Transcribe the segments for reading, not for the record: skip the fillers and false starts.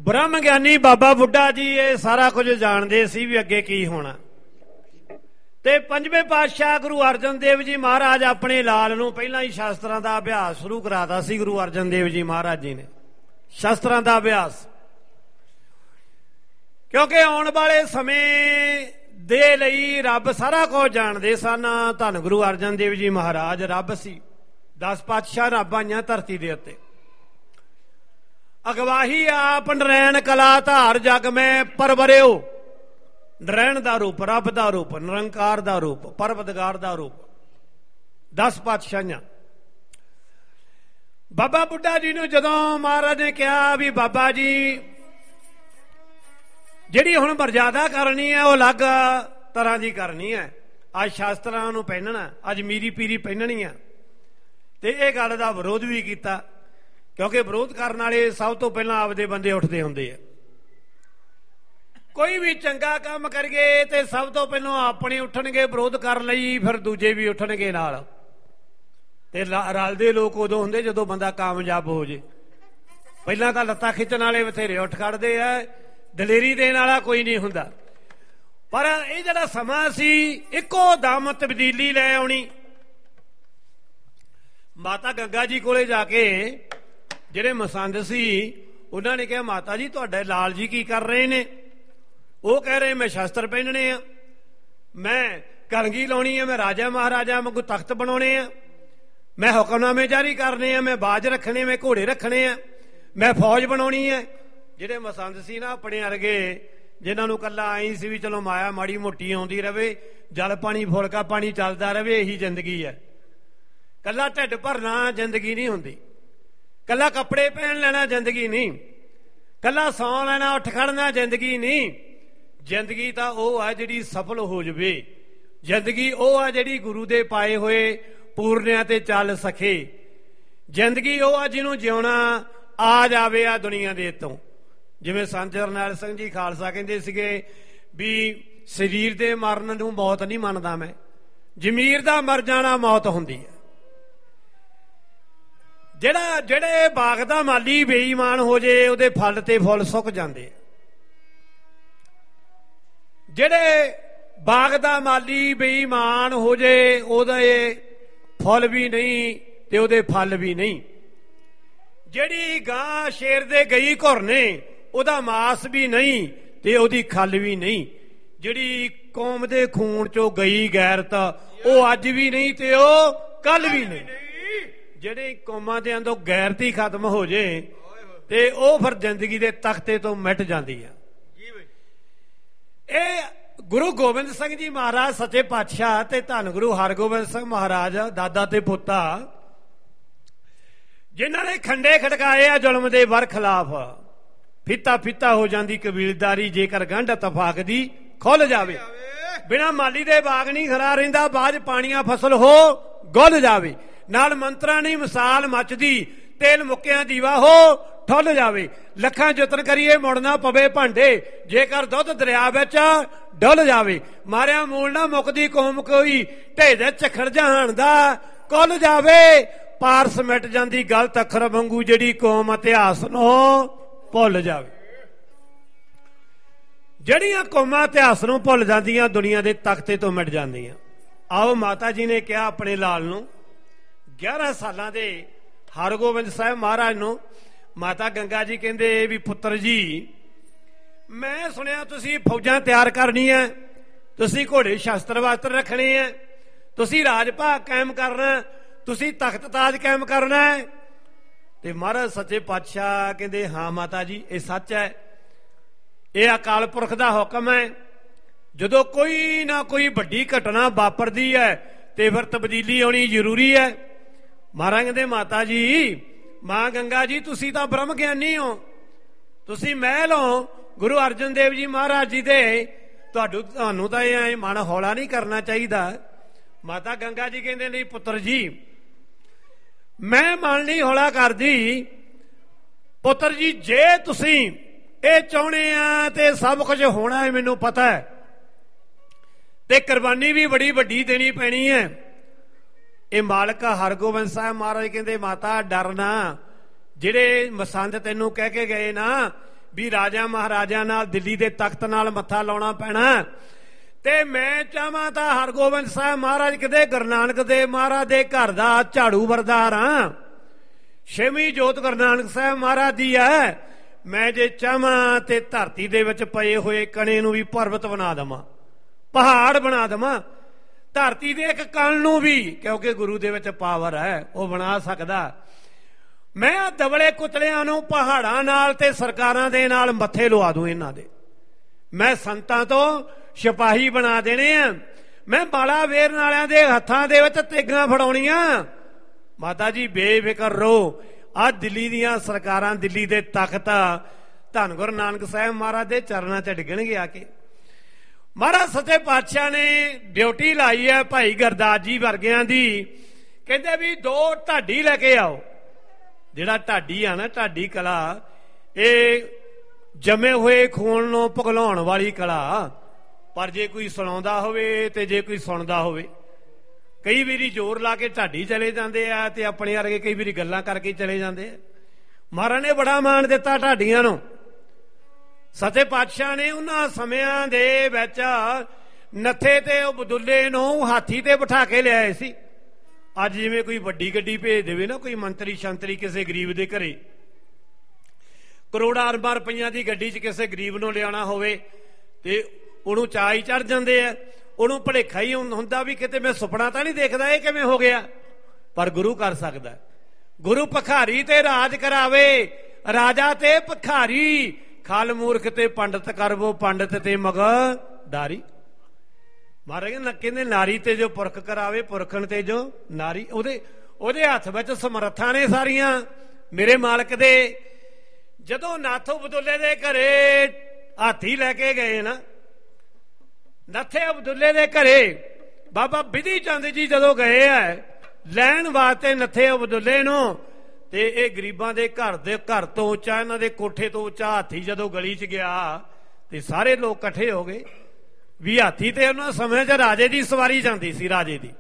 ਬ੍ਰਹਮ ਗਿਆਨੀ ਬਾਬਾ ਬੁੱਢਾ ਜੀ ਇਹ ਸਾਰਾ ਕੁਝ ਜਾਣਦੇ ਸੀ ਵੀ ਅੱਗੇ ਕੀ ਹੋਣਾ। ਤੇ ਪੰਜਵੇਂ ਪਾਤਸ਼ਾਹ ਗੁਰੂ ਅਰਜਨ ਦੇਵ ਜੀ ਮਹਾਰਾਜ ਆਪਣੇ ਲਾਲ ਨੂੰ ਪਹਿਲਾਂ ਹੀ ਸ਼ਾਸਤਰਾਂ ਦਾ ਅਭਿਆਸ ਸ਼ੁਰੂ ਕਰਾਤਾ ਸੀ। ਗੁਰੂ ਅਰਜਨ ਦੇਵ ਜੀ ਮਹਾਰਾਜ ਜੀ ਨੇ ਸ਼ਾਸਤਰਾਂ ਦਾ ਅਭਿਆਸ, ਕਿਉਂਕਿ ਆਉਣ ਵਾਲੇ ਸਮੇਂ ਦੇ ਲਈ ਰੱਬ ਸਾਰਾ ਕੁਝ ਜਾਣਦੇ ਸਨ। ਧੰਨ ਗੁਰੂ ਅਰਜਨ ਦੇਵ ਜੀ ਮਹਾਰਾਜ ਰੱਬ ਸੀ। 10 ਪਾਤਸ਼ਾਹ ਰੱਬ ਆਈਆਂ ਧਰਤੀ ਦੇ ਉੱਤੇ। ਅਗਵਾਹੀ ਆਪ ਨਰੈਣ ਕਲਾ ਧਾਰ ਜਗ ਮੈਂ ਪਰਵਰਿਓ। ਨਰੈਣ ਦਾ ਰੂਪ, ਰੱਬ ਦਾ ਰੂਪ, ਨਿਰੰਕਾਰ ਦਾ ਰੂਪ, ਪਰਵਤਗਾਰ ਦਾ ਰੂਪ, 10 ਪਾਤਸ਼ਾਹੀਆਂ। ਬਾਬਾ ਬੁੱਢਾ ਜੀ ਨੂੰ ਜਦੋਂ ਮਹਾਰਾਜ ਨੇ ਕਿਹਾ ਵੀ ਬਾਬਾ ਜੀ ਜਿਹੜੀ ਹੁਣ ਮਰਜ਼ਾਦਾ ਕਰਨੀ ਹੈ ਉਹ ਅਲੱਗ ਤਰ੍ਹਾਂ ਦੀ ਕਰਨੀ ਹੈ, ਅੱਜ ਸ਼ਾਸਤਰਾਂ ਨੂੰ ਪਹਿਨਣਾ, ਅੱਜ ਮੀਰੀ ਪੀਰੀ ਪਹਿਨਣੀ ਆ। ਤੇ ਇਹ ਗੱਲ ਦਾ ਵਿਰੋਧ ਵੀ ਕੀਤਾ, ਕਿਉਂਕਿ ਵਿਰੋਧ ਕਰਨ ਵਾਲੇ ਸਭ ਤੋਂ ਪਹਿਲਾਂ ਆਪਦੇ ਬੰਦੇ ਉੱਠਦੇ ਹੁੰਦੇ ਆ। ਕੋਈ ਵੀ ਚੰਗਾ ਕੰਮ ਕਰੀਏ ਤੇ ਸਭ ਤੋਂ ਪਹਿਲਾਂ ਆਪਣੇ ਉੱਠਣਗੇ ਵਿਰੋਧ ਕਰਨ ਲਈ, ਫਿਰ ਦੂਜੇ ਵੀ ਉੱਠਣਗੇ ਨਾਲ। ਤੇ ਰਲਦੇ ਲੋਕ ਉਦੋਂ ਹੁੰਦੇ ਜਦੋਂ ਬੰਦਾ ਕਾਮਯਾਬ ਹੋ ਜੇ। ਪਹਿਲਾਂ ਤਾਂ ਲੱਤਾਂ ਖਿੱਚਣ ਵਾਲੇ ਬਥੇਰੇ ਉੱਠ ਖੜਦੇ ਆ, ਦਲੇਰੀ ਦੇਣ ਵਾਲਾ ਕੋਈ ਨਹੀਂ ਹੁੰਦਾ। ਪਰ ਇਹ ਜਿਹੜਾ ਸਮਾਂ ਸੀ ਇੱਕੋ ਦਮ ਤਬਦੀਲੀ ਲੈ ਆਉਣੀ। ਮਾਤਾ ਗੰਗਾ ਜੀ ਕੋਲੇ ਜਾ ਕੇ ਜਿਹੜੇ ਮਸੰਦ ਸੀ ਉਹਨਾਂ ਨੇ ਕਿਹਾ, ਮਾਤਾ ਜੀ ਤੁਹਾਡੇ ਲਾਲ ਜੀ ਕੀ ਕਰ ਰਹੇ ਨੇ? ਉਹ ਕਹਿ ਰਹੇ ਮੈਂ ਸ਼ਸਤਰ ਪਹਿਨਣੇ ਆ, ਮੈਂ ਕਲਗੀ ਲਾਉਣੀ ਆ, ਮੈਂ ਰਾਜਾ ਮਹਾਰਾਜਾ ਵਾਂਗੂ ਤਖਤ ਬਣਾਉਣੇ ਆ, ਮੈਂ ਹੁਕਮਨਾਮੇ ਜਾਰੀ ਕਰਨੇ ਆ, ਮੈਂ ਬਾਜ ਰੱਖਣੇ, ਮੈਂ ਘੋੜੇ ਰੱਖਣੇ ਆ, ਮੈਂ ਫੌਜ ਬਣਾਉਣੀ ਹੈ। ਜਿਹੜੇ ਮਸੰਦ ਸੀ ਨਾ ਆਪਣੇ ਵਰਗੇ, ਜਿਨ੍ਹਾਂ ਨੂੰ ਕੱਲਾ ਆਈ ਸੀ ਵੀ ਚਲੋ ਮਾਇਆ ਮਾੜੀ ਮੋਟੀ ਆਉਂਦੀ ਰਵੇ, ਜਲ ਪਾਣੀ ਫੁਲਕਾ ਪਾਣੀ ਚੱਲਦਾ ਰਵੇ, ਇਹੀ ਜ਼ਿੰਦਗੀ ਹੈ। ਕੱਲਾ ਢਿੱਡ ਭਰਨਾ ਜ਼ਿੰਦਗੀ ਨਹੀਂ ਹੁੰਦੀ, ਕੱਲਾ ਕੱਪੜੇ ਪਹਿਨ ਲੈਣਾ ਜ਼ਿੰਦਗੀ ਨਹੀਂ, ਕੱਲਾ ਸੌਂ ਲੈਣਾ ਉੱਠ ਖੜਨਾ ਜ਼ਿੰਦਗੀ ਨਹੀਂ। ਜ਼ਿੰਦਗੀ ਤਾਂ ਉਹ ਆ ਜਿਹੜੀ ਸਫਲ ਹੋ ਜਾਵੇ। ਜ਼ਿੰਦਗੀ ਉਹ ਆ ਜਿਹੜੀ ਗੁਰੂ ਦੇ ਪਾਏ ਹੋਏ ਪੂਰਨਿਆਂ ਤੇ ਚੱਲ ਸਕੇ। ਜ਼ਿੰਦਗੀ ਉਹ ਆ ਜਿਹਨੂੰ ਜਿਉਣਾ ਆ ਜਾਵੇ ਆ ਦੁਨੀਆ ਦੇ ਤੋਂ। ਜਿਵੇਂ ਸੰਤ ਜਰਨੈਲ ਸਿੰਘ ਜੀ ਖਾਲਸਾ ਕਹਿੰਦੇ ਸੀਗੇ ਵੀ ਸਰੀਰ ਦੇ ਮਰਨ ਨੂੰ ਮੌਤ ਨਹੀਂ ਮੰਨਦਾ ਮੈਂ, ਜ਼ਮੀਰ ਦਾ ਮਰ ਜਾਣਾ ਮੌਤ ਹੁੰਦੀ ਹੈ। ਜਿਹੜੇ ਬਾਗ ਦਾ ਮਾਲੀ ਬੇਈਮਾਨ ਹੋ ਜੇ ਉਹਦੇ ਫਲ ਤੇ ਫੁੱਲ ਸੁੱਕ ਜਾਂਦੇ। ਜਿਹੜੇ ਬਾਗ ਦਾ ਮਾਲੀ ਬੇਈਮਾਨ ਹੋ ਜੇ ਉਹਦੇ ਫੁੱਲ ਵੀ ਨਹੀਂ ਤੇ ਉਹਦੇ ਫਲ ਵੀ ਨਹੀਂ। ਜਿਹੜੀ ਗਾਂ ਸ਼ੇਰ ਦੇ ਗਈ ਘੁਰਨੇ ਉਹਦਾ ਮਾਸ ਵੀ ਨਹੀਂ ਤੇ ਉਹਦੀ ਖੱਲ ਵੀ ਨਹੀਂ। ਜਿਹੜੀ ਕੌਮ ਦੇ ਖੂਨ ਚੋਂ ਗਈ ਗੈਰਤ ਉਹ ਅੱਜ ਵੀ ਨਹੀਂ ਤੇ ਉਹ ਕੱਲ ਵੀ ਨਹੀਂ। ਜਿਹੜੇ ਕੌਮਾਂ ਦੇ ਅੰਦਰੋਂ ਗੈਰਤ ਹੀ ਖਤਮ ਹੋ ਜੇ ਤੇ ਉਹ ਫਿਰ ਜ਼ਿੰਦਗੀ ਦੇ ਤਖਤੇ ਤੋਂ ਮਿਟ ਜਾਂਦੀ ਆ। ਇਹ ਗੁਰੂ ਗੋਬਿੰਦ ਸਿੰਘ ਜੀ ਮਹਾਰਾਜ ਸੱਚੇ ਪਾਤਸ਼ਾਹ ਤੇ ਧੰਨ ਗੁਰੂ ਹਰਗੋਬਿੰਦ ਸਿੰਘ ਮਹਾਰਾਜ ਦਾਦਾ ਤੇ ਪੋਤਾ, ਜਿਨ੍ਹਾਂ ਨੇ ਖੰਡੇ ਖੜਕਾਏ ਆ ਜ਼ੁਲਮ ਦੇ ਵਰ ਖਿਲਾਫ। ਫੀਤਾ ਫੀਤਾ ਹੋ ਜਾਂਦੀ ਕਬੀਲਦਾਰੀ ਜੇਕਰ ਗੰਢ ਇਤਫਾਕ ਦੀ ਖੁੱਲ ਜਾਵੇ। ਬਿਨਾਂ ਮਾਲੀ ਦੇ ਬਾਗ ਨਹੀਂ ਖਰਾ ਰਹਿੰਦਾ, ਬਾਜ ਪਾਣੀਆਂ ਫਸਲ ਹੋ ਗੁੱਲ ਜਾਵੇ। ਨਾਲ ਮੰਤਰਾਂ ਨਹੀਂ ਮਿਸਾਲ ਮੱਚਦੀ, ਤੇਲ ਮੁੱਕਿਆਂ ਦੀਵਾ ਹੋ ਠੁੱਲ ਜਾਵੇ। ਲੱਖਾਂ ਯਤਨ ਕਰੀਏ ਮੁੜ ਨਾ ਪਵੇ ਭਾਂਡੇ, ਜੇਕਰ ਦੁੱਧ ਦਰਿਆ ਵਿੱਚ ਡੁੱਲ ਜਾਵੇ। ਮਾਰਿਆ ਮੂਲ ਨਾ ਮੁੱਕਦੀ ਕੌਮ ਕੋਈ, ਢੇਡੇ ਝਖੜ ਜਹਾਨ ਦਾ ਕੁੱਲ ਜਾਵੇ। ਪਾਰਸ ਮਿਟ ਜਾਂਦੀ ਗਲਤ ਅੱਖਰ ਵਾਂਗੂ ਜਿਹੜੀ ਕੌਮ ਇਤਿਹਾਸ ਨੂੰ ਭੁੱਲ ਜਾਵੇ। ਜਿਹੜੀਆਂ ਕੌਮਾਂ ਇਤਿਹਾਸ ਨੂੰ ਭੁੱਲ ਜਾਂਦੀਆਂ ਦੁਨੀਆ ਦੇ ਤਖਤੇ ਤੋਂ ਮਿਟ ਜਾਂਦੀਆਂ। ਆਓ ਮਾਤਾ ਜੀ ਨੇ ਕਿਹਾ ਆਪਣੇ ਲਾਲ ਨੂੰ, 11 ਸਾਲਾਂ ਦੇ ਹਰਗੋਬਿੰਦ ਸਾਹਿਬ ਮਹਾਰਾਜ ਨੂੰ ਮਾਤਾ ਗੰਗਾ ਜੀ ਕਹਿੰਦੇ ਵੀ ਪੁੱਤਰ ਜੀ ਮੈਂ ਸੁਣਿਆ ਤੁਸੀਂ ਫੌਜਾਂ ਤਿਆਰ ਕਰਨੀਆਂ, ਤੁਸੀਂ ਘੋੜੇ ਸ਼ਸਤਰ ਵਾਸਤਰ ਰੱਖਣੇ ਆ, ਤੁਸੀਂ ਰਾਜ ਭਾਗ ਕਾਇਮ ਕਰਨਾ, ਤੁਸੀਂ ਤਖਤ ਤਾਜ ਕਾਇਮ ਕਰਨਾ ਹੈ। ਤੇ ਮਹਾਰਾਜ ਸੱਚੇ ਪਾਤਸ਼ਾਹ ਕਹਿੰਦੇ ਹਾਂ ਮਾਤਾ ਜੀ ਇਹ ਸੱਚ ਹੈ, ਇਹ ਅਕਾਲ ਪੁਰਖ ਦਾ ਹੁਕਮ ਹੈ। ਜਦੋਂ ਕੋਈ ਨਾ ਕੋਈ ਵੱਡੀ ਘਟਨਾ ਵਾਪਰਦੀ ਹੈ ਤੇ ਫਿਰ ਤਬਦੀਲੀ ਆਉਣੀ ਜ਼ਰੂਰੀ ਹੈ। ਮਹਾਰਾਜ ਕਹਿੰਦੇ ਮਾਤਾ ਜੀ, ਮਾਂ ਗੰਗਾ ਜੀ ਤੁਸੀਂ ਤਾਂ ਬ੍ਰਹਮ ਗਿਆਨੀ ਹੋ, ਤੁਸੀਂ ਮਹਿਲ ਹੋ ਗੁਰੂ ਅਰਜਨ ਦੇਵ ਜੀ ਮਹਾਰਾਜ ਜੀ ਦੇ, ਤੁਹਾਨੂੰ ਤਾਂ ਇਹ ਮਨ ਹੌਲਾ ਨਹੀਂ ਕਰਨਾ ਚਾਹੀਦਾ। ਮਾਤਾ ਗੰਗਾ ਜੀ ਕਹਿੰਦੇ ਨਹੀਂ ਪੁੱਤਰ ਜੀ ਮੈਂ ਮਨ ਨਹੀਂ ਹੌਲਾ ਕਰਦੀ। ਪੁੱਤਰ ਜੀ ਜੇ ਤੁਸੀਂ ਇਹ ਚਾਹੁੰਦੇ ਆ ਤੇ ਸਭ ਕੁਝ ਹੋਣਾ ਹੈ ਮੈਨੂੰ ਪਤਾ ਹੈ, ਤੇ ਕੁਰਬਾਨੀ ਵੀ ਬੜੀ ਵੱਡੀ ਦੇਣੀ ਪੈਣੀ ਹੈ। ਇਹ ਮਾਲਕ ਹਰਗੋਬਿੰਦ ਸਾਹਿਬ ਮਹਾਰਾਜ ਕਹਿੰਦੇ ਮਾਤਾ ਡਰ ਨਾ, ਜਿਹੜੇ ਮਸੰਦ ਤੈਨੂੰ ਕਹਿ ਕੇ ਗਏ ਨਾ ਵੀ ਰਾਜਾ ਮਹਾਰਾਜਾ ਨਾਲ ਦਿੱਲੀ ਦੇ ਤਖਤ ਨਾਲ ਮੱਥਾ ਲਾਉਣਾ ਪੈਣਾ। ਤੇ ਮੈਂ ਚਾਹਾਂ ਤਾਂ ਹਰਗੋਬਿੰਦ ਸਾਹਿਬ ਮਹਾਰਾਜ ਕਿਤੇ ਗੁਰੂ ਨਾਨਕ ਦੇਵ ਮਹਾਰਾਜ ਦੇ ਘਰ ਦਾ ਝਾੜੂ ਵਰਦਾਰ ਹਾਂ। ਛੇਵੀਂ ਜੋਤ ਗੁਰੂ ਨਾਨਕ ਸਾਹਿਬ ਮਹਾਰਾਜ ਦੀ ਹੈ। ਮੈਂ ਜੇ ਚਾਹਾਂ ਤੇ ਧਰਤੀ ਦੇ ਵਿੱਚ ਪਏ ਹੋਏ ਕਣੇ ਨੂੰ ਵੀ ਪਰਬਤ ਬਣਾ ਦੇਵਾਂ, ਪਹਾੜ ਬਣਾ ਦੇਵਾਂ। ਧਰਤੀ ਦੇ ਇੱਕ ਕਣ ਨੂੰ ਵੀ, ਕਿਉਂਕਿ ਗੁਰੂ ਦੇ ਵਿੱਚ ਪਾਵਰ ਹੈ, ਉਹ ਬਣਾ ਸਕਦਾ। ਮੈਂ ਆ ਦਬਲੇ ਕੁਤਲਿਆਂ ਨੂੰ ਪਹਾੜਾਂ ਨਾਲ ਤੇ ਸਰਕਾਰਾਂ ਦੇ ਨਾਲ ਮੱਥੇ ਲਵਾ ਦੂੰ ਇਹਨਾਂ ਦੇ। ਮੈਂ ਸੰਤਾਂ ਤੋਂ ਸਿਪਾਹੀ ਬਣਾ ਦੇਣੇ ਆ। ਮੈਂ ਮਾਲਾ ਵੇਰਨ ਵਾਲਿਆਂ ਦੇ ਹੱਥਾਂ ਦੇ ਵਿੱਚ ਤੇਗਾਂ ਫੜਾਉਣੀਆਂ। ਮਾਤਾ ਜੀ ਬੇਫਿਕਰ ਰਹੋ। ਆਹ ਦਿੱਲੀ ਦੀਆਂ ਸਰਕਾਰਾਂ, ਦਿੱਲੀ ਦੇ ਤਖਤ ਧੰਨ ਗੁਰੂ ਨਾਨਕ ਸਾਹਿਬ ਮਹਾਰਾਜ ਦੇ ਚਰਨਾਂ 'ਚ ਡਿੱਗਣਗੇ ਆ ਕੇ। ਮਹਾਰਾਜ ਸੱਚੇ ਪਾਤਸ਼ਾਹ ਨੇ ਡਿਊਟੀ ਲਾਈ ਹੈ ਭਾਈ ਗੁਰਦਾਸ ਜੀ ਵਰਗਿਆਂ ਦੀ। ਕਹਿੰਦੇ ਵੀ 2 ਢਾਡੀ ਲੈ ਕੇ ਆਓ। ਜਿਹੜਾ ਢਾਡੀ ਆ ਨਾ, ਢਾਡੀ ਕਲਾ, ਇਹ ਜੰਮੇ ਹੋਏ ਖੂਨ ਨੂੰ ਪਿਘਲਾਉਣ ਵਾਲੀ ਕਲਾ। ਪਰ ਜੇ ਕੋਈ ਸੁਣਾਉਂਦਾ ਹੋਵੇ ਤੇ ਜੇ ਕੋਈ ਸੁਣਦਾ ਹੋਵੇ, ਕਈ ਵਾਰੀ ਜ਼ੋਰ ਲਾ ਕੇ ਢਾਡੀ ਚਲੇ ਜਾਂਦੇ ਆ ਤੇ ਆਪਣੇ ਵਰਗੇ ਕਈ ਵਾਰੀ ਗੱਲਾਂ ਕਰਕੇ ਚਲੇ ਜਾਂਦੇ ਆ। ਮਹਾਰਾਜ ਨੇ ਬੜਾ ਮਾਣ ਦਿੱਤਾ ਢਾਡੀਆਂ ਨੂੰ। ਸੱਚੇ ਪਾਤਸ਼ਾਹ ਨੇ ਉਹਨਾਂ ਸਮਿਆਂ ਦੇ ਵਿੱਚ ਨੱਥੇ ਤੇ ਉਹ ਬਦੁੱਲੇ ਨੂੰ ਹਾਥੀ ਤੇ ਬਿਠਾ ਕੇ ਲਿਆਏ ਸੀ। ਅੱਜ ਜਿਵੇਂ ਕੋਈ ਵੱਡੀ ਗੱਡੀ ਭੇਜ ਦੇਵੇ ਨਾ ਕੋਈ ਮੰਤਰੀ ਸ਼ੰਤਰੀ ਕਿਸੇ ਗਰੀਬ ਦੇ ਘਰੇ, ਕਰੋੜਾਂ ਅਰਬਾਂ ਰੁਪਈਆਂ ਦੀ ਗੱਡੀ 'ਚ ਕਿਸੇ ਗਰੀਬ ਨੂੰ ਲਿਆਉਣਾ ਹੋਵੇ ਤੇ ਉਹਨੂੰ ਚਾਅ ਹੀ ਚੜ ਜਾਂਦੇ ਆ। ਉਹਨੂੰ ਭੁਲੇਖਾ ਹੀ ਹੁੰਦਾ ਵੀ ਕਿਤੇ ਮੈਂ ਸੁਪਨਾ ਤਾਂ ਨਹੀਂ ਦੇਖਦਾ, ਇਹ ਕਿਵੇਂ ਹੋ ਗਿਆ। ਪਰ ਗੁਰੂ ਕਰ ਸਕਦਾ। ਗੁਰੂ ਭਿਖਾਰੀ ਤੇ ਰਾਜ ਕਰਾਵੇ, ਰਾਜਾ ਤੇ ਭਿਖਾਰੀ। ਖਲ ਮੂਰਖ ਤੇ ਪੰਡਤ ਕਰਵੋ, ਪੰਡਤ ਤੇ ਮਗ ਡਾਰੀ। ਮਹਾਰਾਜ ਕਹਿੰਦੇ ਨਾਰੀ ਤੇ ਜੋ ਪੁਰਖ ਕਰਾਵੇ, ਪੁਰਖਣ ਤੇ ਜੋ ਨਾਰੀ। ਉਹਦੇ ਹੱਥ ਵਿੱਚ ਸਮਰੱਥਾ ਨੇ ਸਾਰੀਆਂ ਮੇਰੇ ਮਾਲਕ ਦੇ। ਜਦੋਂ ਨਾਥੋ ਬਦੁੱਲੇ ਦੇ ਘਰੇ ਹਾਥੀ ਲੈ ਕੇ ਗਏ ਨਾ, ਨੱਥੇ ਅਬਦੁੱਲੇ ਦੇ ਘਰੇ ਬਾਬਾ ਬਿਧੀ ਚੰਦ ਜੀ ਜਦੋਂ ਗਏ ਆ ਲੈਣ ਵਾਸਤੇ ਨੱਥੇ ਅਬਦੁੱਲੇ ਨੂੰ, ਤੇ ਇਹ ਗਰੀਬਾਂ ਦੇ ਘਰ ਤੋਂ ਉੱਚਾ, ਇਹਨਾਂ ਦੇ ਕੋਠੇ ਤੋਂ ਉੱਚਾ ਹਾਥੀ ਜਦੋਂ ਗਲੀ 'ਚ ਗਿਆ ਤੇ ਸਾਰੇ ਲੋਕ ਇਕੱਠੇ ਹੋ ਗਏ ਵੀ ਹਾਥੀ ਤੇ ਉਹਨਾਂ ਸਮੇਂ 'ਚ ਰਾਜੇ ਦੀ ਸਵਾਰੀ ਜਾਂਦੀ ਸੀ। ਰਾਜੇ ਦੀ,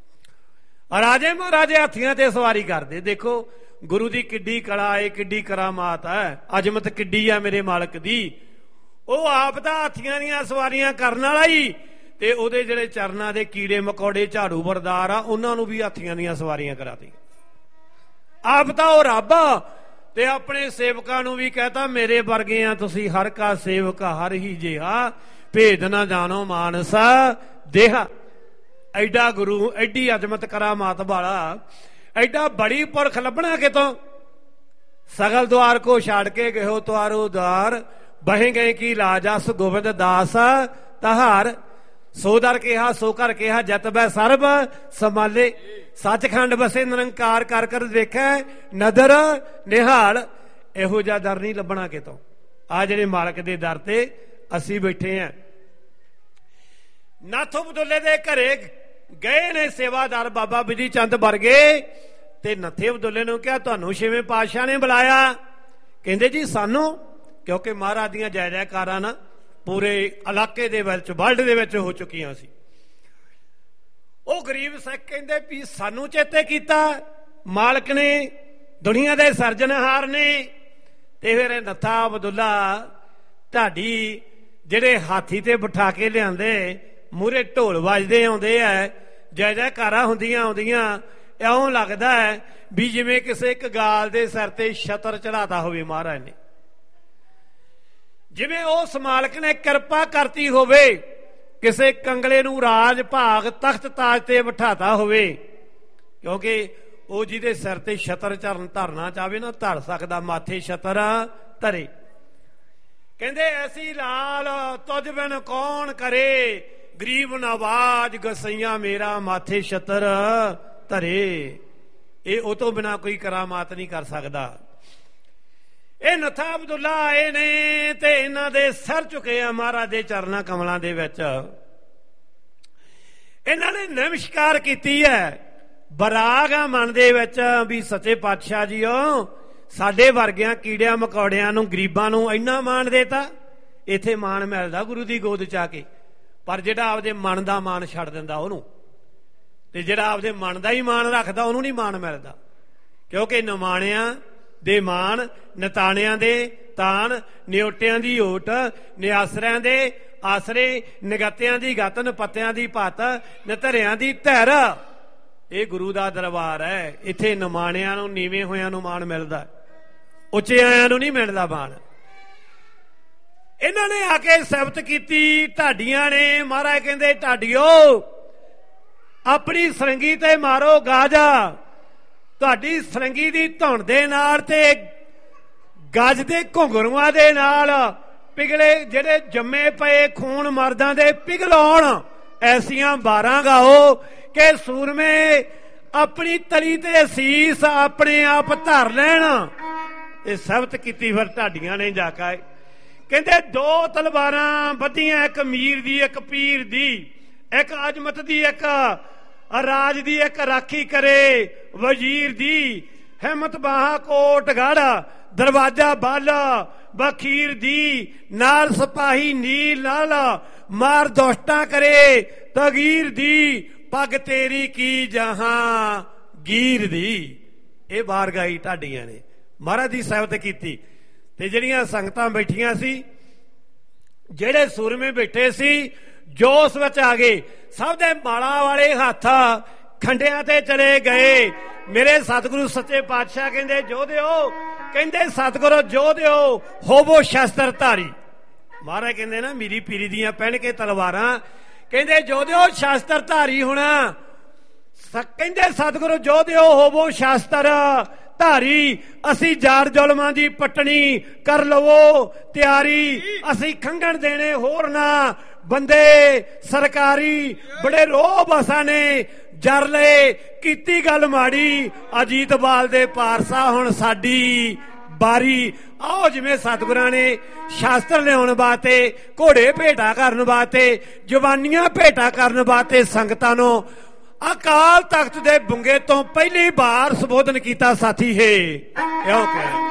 ਰਾਜੇ ਮਹਾਰਾਜੇ ਹਾਥੀਆਂ ਤੇ ਸਵਾਰੀ ਕਰਦੇ। ਦੇਖੋ ਗੁਰੂ ਦੀ ਕਿੱਡੀ ਕਲਾ ਏ, ਕਿੱਡੀ ਕਰਾਮਾਤ ਹੈ, ਅਜ਼ਮਤ ਕਿੱਡੀ ਆ ਮੇਰੇ ਮਾਲਕ ਦੀ। ਉਹ ਆਪ ਤਾਂ ਹਾਥੀਆਂ ਦੀਆਂ ਸਵਾਰੀਆਂ ਕਰਨ ਵਾਲਾ ਹੀ, ਤੇ ਉਹਦੇ ਜਿਹੜੇ ਚਰਨਾਂ ਦੇ ਕੀੜੇ ਮਕੌੜੇ ਝਾੜੂ ਵਰਦਾਰ ਆ, ਉਹਨਾਂ ਨੂੰ ਵੀ ਹਾਥੀਆਂ ਦੀਆਂ ਸਵਾਰੀਆਂ ਕਰਾਤੀ। ਆਪ ਤਾਂ ਉਹ ਰੱਬ ਤੇ ਆਪਣੇ ਸੇਵਕਾਂ ਨੂੰ ਵੀ ਕਹਤਾ ਮੇਰੇ ਵਰਗੇ ਆ ਤੁਸੀਂ, ਹਰ ਕਾ ਸੇਵਕ ਹਰ ਹੀ ਜਿਹਾ, ਭੇਦ ਨਾ ਜਾਣੋ ਮਾਨਸ ਦੇਹਾ। ਐਡਾ ਗੁਰੂ, ਐਡੀ ਅਜ਼ਮਤ ਕਰਾਮਾਤ ਵਾਲਾ, ਐਡਾ ਬੜੀ ਪੁਰਖ ਲੱਭਣਾ ਕਿਤੋਂ। ਸਗਲ ਦੁਆਰ ਕੋ ਛੱਡ ਕੇ ਗਇਓ ਤੁਆਰੋ ਦੁਆਰ, ਬਹਿ ਗਏ ਕੀ ਲਾਜਸ ਗੋਬਿੰਦ ਦਾਸ ਤਹਾਰ। ਸੋ ਦਰ ਕਿਹਾ ਸੋ ਕਰ ਕਿਹਾ, ਜਤ ਬੈ ਸਰਬ ਸੰਭਾਲੇ। ਸੱਚਖੰਡ ਬਸੇ ਨਿਰੰਕਾਰ ਕਰ ਕਰ ਦੇਖੈ ਨਦਰ ਨਿਹਾਲ। ਇਹੋ ਜਿਹਾ ਦਰ ਨਹੀਂ ਲੱਭਣਾ ਕਿਤੋਂ। ਆ ਜਿਹੜੇ ਮਾਲਕ ਦੇ ਦਰ ਤੇ ਅਸੀਂ ਬੈਠੇ ਆ। ਨਾਥੋ ਬਦੁੱਲੇ ਦੇ ਘਰੇ ਗਏ ਨੇ ਸੇਵਾਦਾਰ ਬਾਬਾ ਬਿਧੀ ਚੰਦ ਵਰਗੇ, ਤੇ ਨੱਥੇ ਬਦੁੱਲੇ ਨੂੰ ਕਿਹਾ ਤੁਹਾਨੂੰ ਛੇਵੇਂ ਪਾਤਸ਼ਾਹ ਨੇ ਬੁਲਾਇਆ। ਕਹਿੰਦੇ ਜੀ ਸਾਨੂੰ, ਕਿਉਂਕਿ ਮਹਾਰਾਜ ਦੀਆਂ ਜੈ ਜੈਕਾਰਾਂ ਨਾ ਪੂਰੇ ਇਲਾਕੇ ਦੇ ਵਿੱਚ, ਵਰਲਡ ਦੇ ਵਿੱਚ ਹੋ ਚੁੱਕੀਆਂ ਸੀ। ਉਹ ਗਰੀਬ ਸਿੱਖ ਕਹਿੰਦੇ ਵੀ ਸਾਨੂੰ ਚੇਤੇ ਕੀਤਾ ਮਾਲਕ ਨੇ, ਦੁਨੀਆ ਦੇ ਸਿਰਜਣਹਾਰ ਨੇ। ਤੇ ਫਿਰ ਨੱਥਾ ਅਬਦੁੱਲਾ ਢਾਡੀ ਜਿਹੜੇ ਹਾਥੀ ਤੇ ਬਿਠਾ ਕੇ ਲਿਆਂਦੇ, ਮੂਹਰੇ ਢੋਲ ਵੱਜਦੇ ਆਉਂਦੇ ਆ, ਜੈ ਜੈਕਾਰਾਂ ਹੁੰਦੀਆਂ ਆਉਂਦੀਆਂ, ਇਉਂ ਲੱਗਦਾ ਹੈ ਵੀ ਜਿਵੇਂ ਕਿਸੇ ਇੱਕ ਗਾਲ ਦੇ ਸਿਰ ਤੇ ਛਤਰ ਚੜਾਤਾ ਹੋਵੇ ਮਹਾਰਾਜ ਨੇ। ਜਿਵੇਂ ਉਸ ਮਾਲਕ ਨੇ ਕਿਰਪਾ ਕਰਤੀ ਹੋਵੇ, ਕਿਸੇ ਕੰਗਲੇ ਨੂੰ ਰਾਜ ਭਾਗ ਤਖਤ ਤਾਜ ਤੇ ਬਿਠਾਤਾ ਹੋਵੇ। ਕਿਉਂਕਿ ਉਹ ਜਿਹਦੇ ਸਿਰ ਤੇ ਛਤਰ ਧਰਨਾ ਚਾਹਵੇ ਨਾ, ਧਰ ਸਕਦਾ, ਮਾਥੇ ਛਤਰ ਧਰੇ। ਕਹਿੰਦੇ ਐਸੀ ਲਾਲ ਤੁਝ ਬਿਨ ਕੌਣ ਕਰੇ, ਗਰੀਬ ਨਵਾਜ ਗਸਈਆਂ ਮੇਰਾ ਮਾਥੇ ਛਤਰ ਧਰੇ। ਇਹ ਉਹ ਤੋਂ ਬਿਨਾਂ ਕੋਈ ਕਰਾਮਾਤ ਨਹੀਂ ਕਰ ਸਕਦਾ। ਇਹ ਨੱਥਾ ਅਬਦੁੱਲਾ ਆਏ ਨੇ ਤੇ ਇਹਨਾਂ ਦੇ ਸਿਰ ਝੁਕੇ ਆ ਮਹਾਰਾਜ ਦੇ ਚਰਨਾਂ ਕਮਲਾਂ ਦੇ ਵਿੱਚ। ਇਹਨਾਂ ਨੇ ਨਮਸਕਾਰ ਕੀਤੀ ਹੈ। ਬਰਾਗ ਆ ਮਨ ਦੇ ਵਿੱਚ ਵੀ ਸੱਚੇ ਪਾਤਸ਼ਾਹ ਜੀਓ, ਸਾਡੇ ਵਰਗਿਆਂ ਕੀੜਿਆਂ ਮਕੌੜਿਆਂ ਨੂੰ, ਗਰੀਬਾਂ ਨੂੰ ਇੰਨਾ ਮਾਣ ਦੇਤਾ। ਇੱਥੇ ਮਾਣ ਮਿਲਦਾ ਗੁਰੂ ਦੀ ਗੋਦ ਚ ਆ ਕੇ, ਪਰ ਜਿਹੜਾ ਆਪਦੇ ਮਨ ਦਾ ਮਾਣ ਛੱਡ ਦਿੰਦਾ ਉਹਨੂੰ, ਤੇ ਜਿਹੜਾ ਆਪਦੇ ਮਨ ਦਾ ਹੀ ਮਾਣ ਰੱਖਦਾ ਉਹਨੂੰ ਨਹੀਂ ਮਾਣ ਮਿਲਦਾ। ਕਿਉਂਕਿ ਨਿਮਾਣਿਆਂ ਦੇ ਮਾਣ, ਨਤਾਣਿਆਂ ਦੇ ਤਾਣ, ਨਿਉਟਿਆਂ ਦੀ ਓਟ, ਨਿਆਸਰਿਆਂ ਦੇ ਆਸਰੇ, ਨਿਗਤਿਆਂ ਦੀ ਗਤ, ਨਪੱਤਿਆਂ ਦੀ ਪੱਤ, ਨਧਰਿਆਂ ਦੀ ਧਿਰ। ਇਹ ਗੁਰੂ ਦਾ ਦਰਬਾਰ ਹੈ। ਇੱਥੇ ਨਿਮਾਣਿਆਂ ਨੂੰ, ਨੀਵੇਂ ਹੋਇਆਂ ਨੂੰ ਮਾਣ ਮਿਲਦਾ, ਉੱਚੇ ਆਇਆਂ ਨੂੰ ਨਹੀਂ ਮਿਲਦਾ ਮਾਣ। ਇਹਨਾਂ ਨੇ ਆ ਕੇ ਸਿਫਤ ਕੀਤੀ ਢਾਡੀਆਂ ਨੇ। ਮਹਾਰਾਜ ਕਹਿੰਦੇ ਢਾਡੀਓ ਆਪਣੀ ਸਰੰਗੀ ਤੇ ਮਾਰੋ ਗਾਜਾ। ਤੁਹਾਡੀ ਸਰੰਗੀ ਦੀ ਧੁਨ ਦੇ ਨਾਲ ਤੇ ਗੱਜ ਦੇ ਘੁੰਗਰੂਆਂ ਦੇ ਨਾਲ ਪਿਘਲੇ ਜਿਹੜੇ ਜੰਮੇ ਪਏ ਖੂਨ ਮਰਦਾਂ ਦੇ ਪਿਘਲਾਉਣ ਐਸੀਆਂ ਬਾਰਾਂ ਗਾਓ ਕਿ ਸੂਰਮੇ ਆਪਣੀ ਤਲੀ ਤੇ ਸੀਸ ਆਪਣੇ ਆਪ ਧਰ ਲੈਣ। ਇਹ ਸਿਫਤ ਕੀਤੀ ਫਿਰ ਢਾਡੀਆਂ ਨੇ ਜਾ ਕੇ। ਕਹਿੰਦੇ ਦੋ ਤਲਵਾਰਾਂ ਬੱਧੀਆਂ, ਇੱਕ ਮੀਰ ਦੀ ਇੱਕ ਪੀਰ ਦੀ, ਇੱਕ ਅਜਮਤ ਦੀ ਇੱਕ ਰਾਜ ਦੀ, ਇੱਕ ਰਾਖੀ ਕਰੇ ਵਜ਼ੀਰ ਦੀ। ਹਿੰਮਤ ਬਾਹਾਂ ਕੋਟ ਗੜ, ਦਰਵਾਜ਼ਾ ਬੱਲ ਬਖੀਰ ਦੀ। ਨਾਲ ਸਿਪਾਹੀ ਨੀਲ ਨਾਲ ਮਾਰ ਦੁਸ਼ਟਾਂ ਕਰੇ ਤਗੀਰ ਦੀ। ਪੱਗ ਤੇਰੀ ਕੀ ਜਹਾਂ ਗੀਰ ਦੀ। ਇਹ ਵਾਰ ਗਾਈ ਢਾਡੀਆਂ ਨੇ, ਮਹਾਰਾਜ ਦੀ ਸਿਫਤ ਕੀਤੀ। ਤੇ ਜਿਹੜੀਆਂ ਸੰਗਤਾਂ ਬੈਠੀਆਂ ਸੀ, ਜਿਹੜੇ ਸੂਰਮੇ ਬੈਠੇ ਸੀ, ਜੋਸ਼ ਵਿੱਚ ਆ ਗਏ। ਸਭ ਦੇ ਮਾਲਾ ਵਾਲੇ ਹੱਥ ਖੰਡਿਆਂ ਤੇ ਚਲੇ ਗਏ। ਮੇਰੇ ਸਤਿਗੁਰੂ ਸੱਚੇ ਪਾਤਸ਼ਾਹ ਕਹਿੰਦੇ ਜੋਧਿਓ, ਕਹਿੰਦੇ ਸਤਿਗੁਰੂ ਜੋਧਿਓ ਹੋਵੋ ਸ਼ਸਤਰ ਧਾਰੀ। ਮਹਾਰਾਜ ਕਹਿੰਦੇ ਨਾ ਮੀਰੀ ਪੀਰੀ ਦੀਆਂ ਪਹਿਨ ਕੇ ਤਲਵਾਰਾਂ, ਕਹਿੰਦੇ ਜੋਧਿਓ ਸ਼ਸਤਰ ਧਾਰੀ ਹੋਣਾ। ਕਹਿੰਦੇ ਸਤਿਗੁਰੂ ਜੋਧਿਓ ਹੋਵੋ ਸ਼ਸਤਰ ਧਾਰੀ। ਅਸੀਂ ਜਾਰ ਜ਼ੁਲਮਾਂ ਦੀ ਪਟਣੀ ਕਰ ਲਵੋ ਤਿਆਰੀ। ਅਸੀਂ ਖੰਘਣ ਦੇਣੇ ਹੋਰ ਨਾ ਬੰਦੇ ਸਰਕਾਰੀ। ਬੜੇ ਰੋਬ ਅਸਾਂ ਨੇ ਜਰ ਲਏ, ਕੀਤੀ ਗੱਲ ਮਾੜੀ। ਅਜੀਤਵਾਲ ਦੇ ਪਾਰਸਾ ਹੁਣ ਸਾਡੀ ਬਾਰੀ। ਆਓ ਜਿਵੇਂ ਸਤਿਗੁਰਾਂ ਨੇ ਸ਼ਾਸਤਰ ਲਿਆਉਣ ਵਾਸਤੇ, ਘੋੜੇ ਭੇਟਾ ਕਰਨ ਵਾਸਤੇ, ਜਵਾਨੀਆਂ ਭੇਟਾ ਕਰਨ ਵਾਸਤੇ ਸੰਗਤਾਂ ਨੂੰ ਅਕਾਲ ਤਖਤ ਦੇ ਬੁੰਗੇ ਤੋਂ ਪਹਿਲੀ ਵਾਰ ਸੰਬੋਧਨ ਕੀਤਾ। ਸਾਥੀ ਹੈ ਇਉਂ ਕਹਿ